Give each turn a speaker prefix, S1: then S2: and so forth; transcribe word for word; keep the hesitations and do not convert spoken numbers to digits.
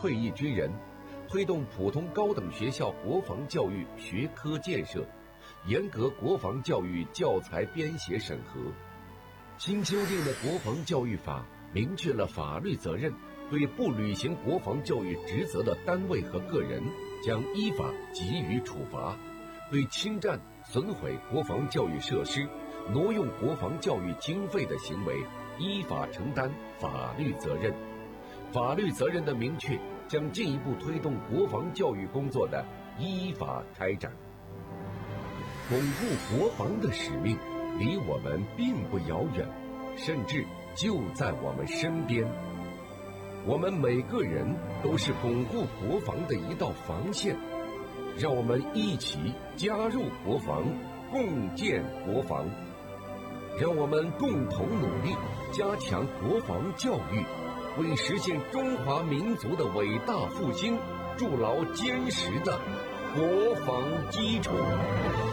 S1: 退役军人，推动普通高等学校国防教育学科建设，严格国防教育教材编写审核。新修订的国防教育法明确了法律责任，对不履行国防教育职责的单位和个人将依法给予处罚，对侵占、损毁国防教育设施、挪用国防教育经费的行为依法承担法律责任。法律责任的明确将进一步推动国防教育工作的依法开展。巩固国防的使命离我们并不遥远，甚至就在我们身边。我们每个人都是巩固国防的一道防线，让我们一起加入国防，共建国防。让我们共同努力，加强国防教育，为实现中华民族的伟大复兴筑牢坚实的国防基础。